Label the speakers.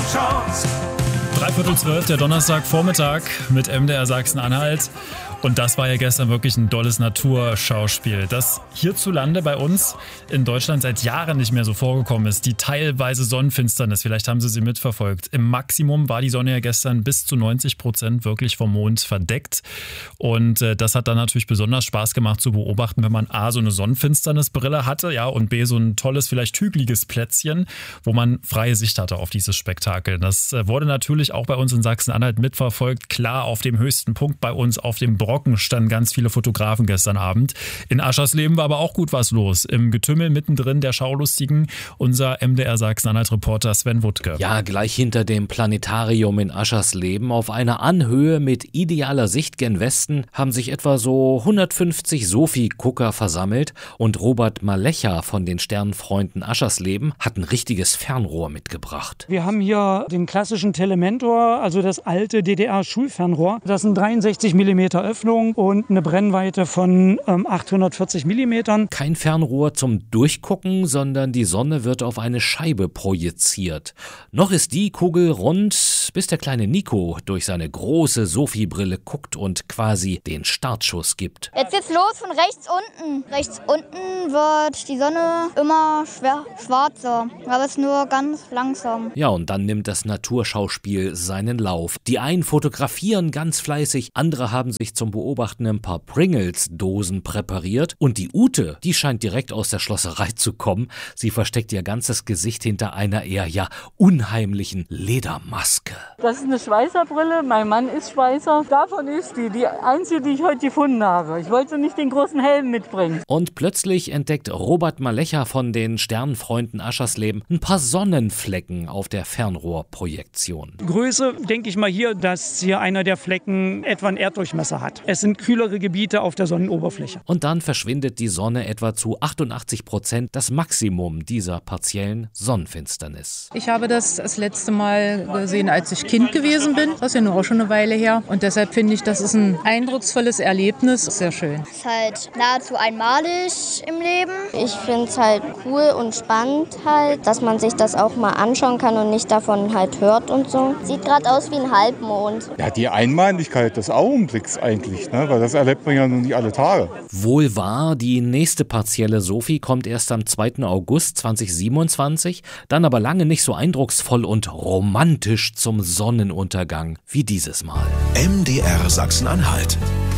Speaker 1: Chance.
Speaker 2: 11:45, der Donnerstagvormittag mit MDR Sachsen-Anhalt. Und das war ja gestern wirklich ein tolles Naturschauspiel, das hierzulande bei uns in Deutschland seit Jahren nicht mehr so vorgekommen ist. Die teilweise Sonnenfinsternis, vielleicht haben Sie mitverfolgt. Im Maximum war die Sonne ja gestern bis zu 90% wirklich vom Mond verdeckt. Und das hat dann natürlich besonders Spaß gemacht zu beobachten, wenn man A, so eine Sonnenfinsternisbrille hatte, ja, und B, so ein tolles, vielleicht hügeliges Plätzchen, wo man freie Sicht hatte auf dieses Spektakel. Das wurde natürlich auch bei uns in Sachsen-Anhalt mitverfolgt. Klar, auf dem höchsten Punkt bei uns, auf dem Brocken, standen ganz viele Fotografen gestern Abend. In Aschersleben war aber auch gut was los. Im Getümmel mittendrin der Schaulustigen, unser MDR Sachsen-Anhalt-Reporter Sven Wuttke.
Speaker 3: Ja, gleich hinter dem Planetarium in Aschersleben auf einer Anhöhe mit idealer Sicht gen Westen haben sich etwa so 150 Sophie-Gucker versammelt und Robert Malecha von den Sternfreunden Aschersleben hat ein richtiges Fernrohr mitgebracht.
Speaker 4: Wir haben hier den klassischen Telementor, also das alte DDR-Schulfernrohr. Das sind 63 mm Öffnung und eine Brennweite von 840 mm.
Speaker 3: Kein Fernrohr zum Durchgucken, sondern die Sonne wird auf eine Scheibe projiziert. Noch ist die Kugel rund, bis der kleine Nico durch seine große Sophie-Brille guckt und quasi den Startschuss gibt.
Speaker 5: Jetzt geht's los von rechts unten. Rechts unten wird die Sonne immer schwarzer, aber es nur ganz langsam.
Speaker 3: Ja, und dann nimmt das Naturschauspiel seinen Lauf. Die einen fotografieren ganz fleißig, andere haben sich zum Beobachten ein paar Pringles-Dosen präpariert. Und die Ute, die scheint direkt aus der Schlosserei zu kommen. Sie versteckt ihr ganzes Gesicht hinter einer eher unheimlichen Ledermaske.
Speaker 6: Das ist eine Schweißerbrille. Mein Mann ist Schweißer. Davon ist die einzige, die ich heute gefunden habe. Ich wollte nicht den großen Helm mitbringen.
Speaker 3: Und plötzlich entdeckt Robert Malecha von den Sternfreunden Aschersleben ein paar Sonnenflecken auf der Fernrohrprojektion.
Speaker 4: Größe, denke ich mal hier, dass hier einer der Flecken etwa einen Erddurchmesser hat. Es sind kühlere Gebiete auf der Sonnenoberfläche.
Speaker 3: Und dann verschwindet die Sonne etwa zu 88%, das Maximum dieser partiellen Sonnenfinsternis.
Speaker 7: Ich habe das letzte Mal gesehen, als ich Kind gewesen bin. Das ist ja nur auch schon eine Weile her. Und deshalb finde ich, das ist ein eindrucksvolles Erlebnis. Sehr schön.
Speaker 5: Es ist halt nahezu einmalig im Leben.
Speaker 8: Ich finde es halt cool und spannend halt, dass man sich das auch mal anschauen kann und nicht davon halt hört und so. Sieht gerade aus wie ein Halbmond.
Speaker 9: Ja, die Einmaligkeit des Augenblicks eigentlich, ne? Weil das erlebt man ja nun nicht alle Tage.
Speaker 3: Wohl wahr, die nächste partielle Sophie kommt erst am 2. August 2027, dann aber lange nicht so eindrucksvoll und romantisch zum Sonnenuntergang wie dieses Mal.
Speaker 1: MDR Sachsen-Anhalt.